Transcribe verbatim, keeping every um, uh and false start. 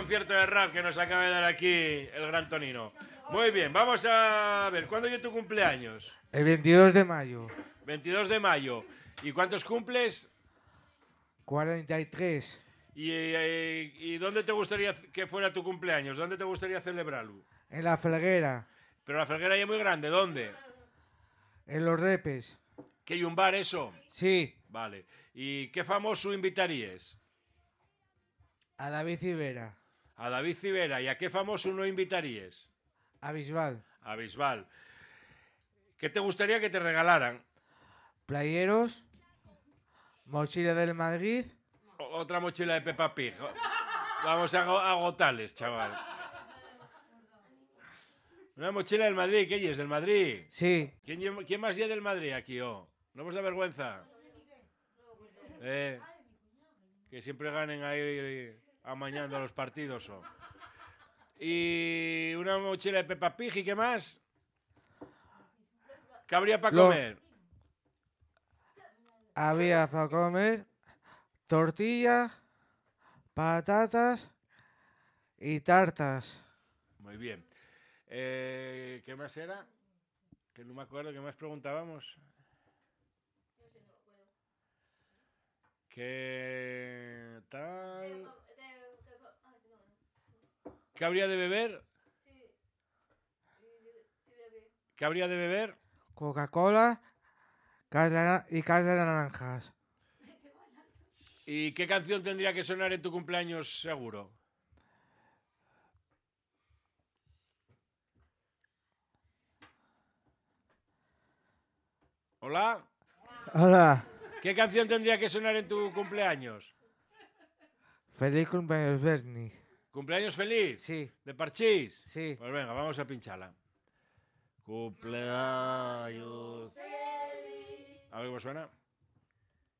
concierto de rap que nos acaba de dar aquí el gran Tonino. Muy bien, vamos a ver, ¿cuándo es tu cumpleaños? El veintidós de mayo. veintidós de mayo. ¿Y cuántos cumples? cuarenta y tres. ¿Y, y, y dónde te gustaría que fuera tu cumpleaños? ¿Dónde te gustaría celebrarlo? En la Felguera. Pero la Felguera ya es muy grande, ¿dónde? En Los Repes. ¿Que hay un bar eso? Sí. Vale. ¿Y qué famoso invitarías? A David Civera. A David Civera. ¿Y a qué famoso no invitarías? A Bisbal. A Bisbal. ¿Qué te gustaría que te regalaran? Playeros. Mochila del Madrid. O otra mochila de Peppa Pig. Vamos a agotarles, chaval. Una mochila del Madrid. ¿Qué es? ¿Del Madrid? Sí. ¿Quién, quién más es del Madrid aquí, oh? ¿No os da vergüenza? Eh, que siempre ganen ahí amañando los partidos, oh. Y una mochila de Peppa Pig. ¿Y qué más? ¿Qué habría para comer? Había para comer tortilla, patatas y tartas. Muy bien. Eh, ¿Qué más era? Que no me acuerdo, ¿qué más preguntábamos? ¿Qué tal? ¿Qué habría de beber? ¿Qué habría de beber? Coca-Cola y cas de naranjas. ¿Y qué canción tendría que sonar en tu cumpleaños seguro? ¿Hola? Hola. ¿Qué canción tendría que sonar en tu cumpleaños? Feliz cumpleaños, Bernie. ¿Cumpleaños feliz? Sí. ¿De Parchís? Sí. Pues venga, vamos a pincharla. Cumpleaños feliz. A ver cómo suena.